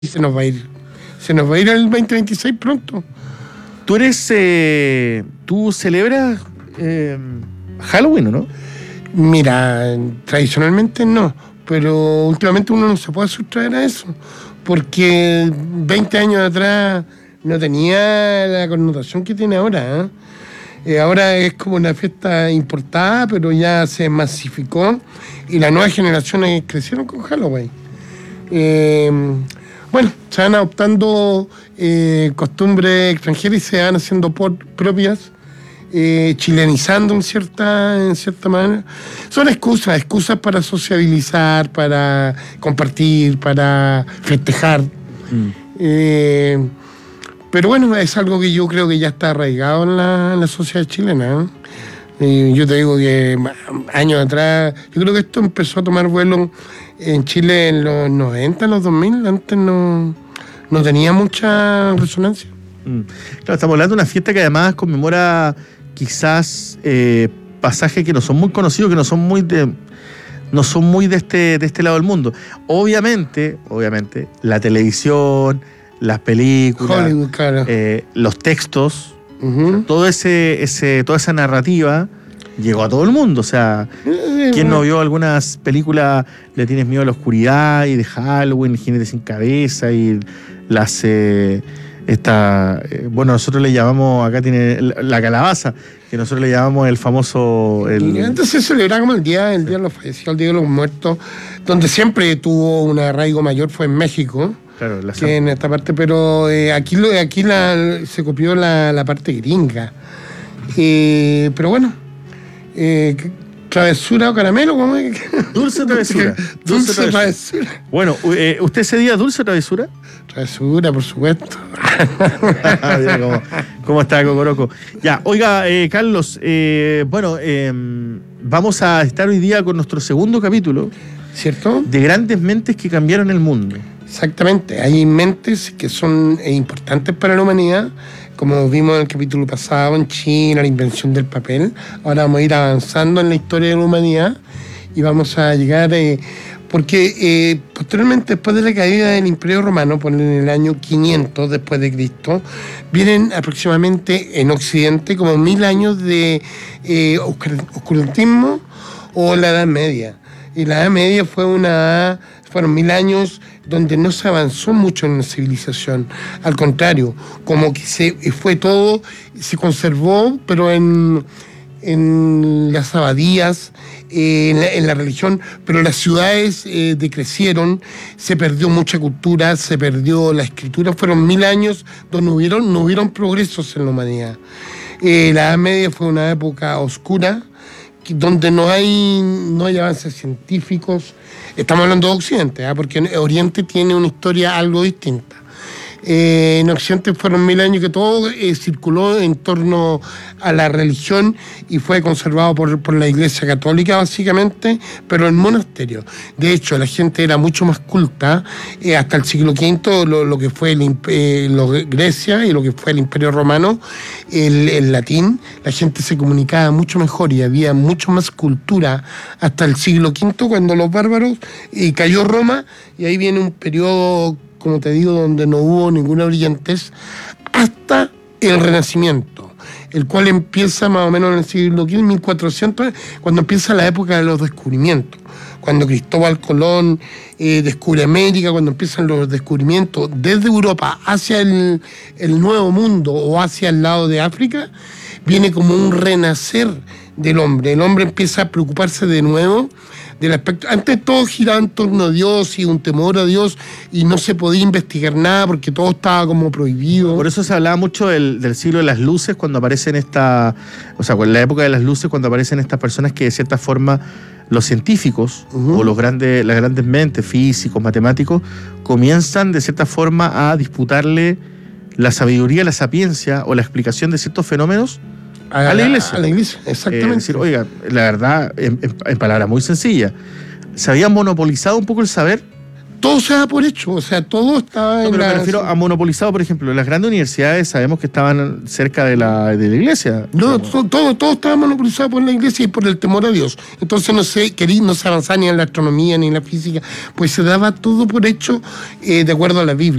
Se nos va a ir el 2026 pronto. ¿Tú celebras Halloween o no? Mira, tradicionalmente no, pero últimamente uno no se puede sustraer a eso, porque 20 años atrás no tenía la connotación que tiene ahora, ¿eh? Ahora es como una fiesta importada, pero ya se masificó y las nuevas generaciones crecieron con Halloween. Bueno, se van adoptando costumbres extranjeras y se van haciendo propias, chilenizando en cierta manera. Son excusas para sociabilizar, para compartir, para festejar. Pero bueno, es algo que yo creo que ya está arraigado en la sociedad chilena, ¿eh? Yo te digo que años atrás, yo creo que esto empezó a tomar vuelo en Chile en los 90, en los 2000, antes no tenía mucha resonancia. Claro, estamos hablando de una fiesta que además conmemora quizás pasajes que no son muy conocidos, que no son muy de este lado del mundo. Obviamente, la televisión, las películas, Hollywood, claro. Los textos, toda esa narrativa llegó a todo el mundo. O sea, ¿quién no vio algunas películas? Le tienes miedo a la oscuridad y de Halloween, Jinete sin cabeza y las bueno, nosotros le llamamos, acá tiene la calabaza, que nosotros le llamamos el famoso... Antes se celebraba como el día de los fallecidos, el día de los muertos, donde siempre tuvo un arraigo mayor fue en México. Claro, que en esta parte, pero aquí se copió la parte gringa. Pero bueno, travesura o caramelo, ¿cómo es? Dulce travesura. Dulce travesura. Bueno, ¿usted ese día dulce travesura? Travesura, por supuesto. ¿Cómo está, Cocoroco? Ya, oiga, Carlos, vamos a estar hoy día con nuestro segundo capítulo. ¿Cierto? De grandes mentes que cambiaron el mundo. Exactamente, hay mentes que son importantes para la humanidad, como vimos en el capítulo pasado en China, la invención del papel. Ahora vamos a ir avanzando en la historia de la humanidad y vamos a llegar, porque posteriormente, después de la caída del Imperio Romano, en el año 500 después de Cristo, vienen aproximadamente en Occidente como 1000 años de oscurantismo o la Edad Media. Y la Edad Media fueron 1000 años donde no se avanzó mucho en la civilización. Al contrario, como que se conservó, pero en las abadías, en la religión, pero las ciudades decrecieron, se perdió mucha cultura, se perdió la escritura. Fueron 1000 años donde no hubieron progresos en la humanidad. La Edad Media fue una época oscura, donde no hay avances científicos. Estamos hablando de Occidente, porque Oriente tiene una historia algo distinta. En Occidente fueron 1000 años que todo circuló en torno a la religión y fue conservado por la Iglesia Católica, básicamente, pero en monasterios. De hecho, la gente era mucho más culta hasta el siglo V, lo que fue Grecia y lo que fue el Imperio Romano, el latín. La gente se comunicaba mucho mejor y había mucho más cultura hasta el siglo V, cuando los bárbaros cayó Roma, y ahí viene un periodo, como te digo, donde no hubo ninguna brillantez, hasta el Renacimiento, el cual empieza más o menos en el siglo XV, 1400, cuando empieza la época de los descubrimientos, cuando Cristóbal Colón descubre América, cuando empiezan los descubrimientos desde Europa hacia el Nuevo Mundo o hacia el lado de África, viene como un renacer del hombre. El hombre empieza a preocuparse de nuevo del aspecto. Antes todo giraba en torno a Dios y un temor a Dios, y no se podía investigar nada porque todo estaba como prohibido. Por eso se hablaba mucho del siglo de las luces, cuando aparecen en la época de las luces, cuando aparecen estas personas que de cierta forma los científicos o las grandes mentes, físicos, matemáticos, comienzan de cierta forma a disputarle la sabiduría, la sapiencia o la explicación de ciertos fenómenos a la iglesia. A la iglesia, exactamente. Decir, oiga, la verdad, en palabras muy sencillas, se había monopolizado un poco el saber todo se da por hecho, o sea, todo estaba No, pero me refiero a monopolizado, por ejemplo. Las grandes universidades sabemos que estaban cerca de la iglesia. No, todo estaba monopolizado por la iglesia y por el temor a Dios. Entonces no se avanzaba ni en la astronomía ni en la física, pues se daba todo por hecho de acuerdo a la Biblia.